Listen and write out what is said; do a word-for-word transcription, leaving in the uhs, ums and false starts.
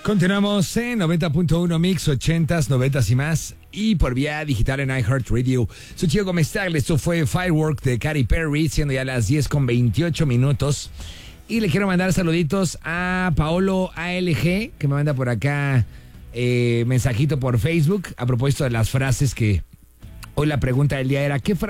Continuamos en noventa punto uno Mix, ochentas, noventas y más. Y por vía digital en iHeartRadio. Soy Chico Gómez Tagle. Esto fue Firework de Katy Perry, siendo ya las diez con veintiocho minutos. Y le quiero mandar saluditos a Paolo A L G, que me manda por acá eh, mensajito por Facebook a propósito de las frases que hoy la pregunta del día era: ¿qué frase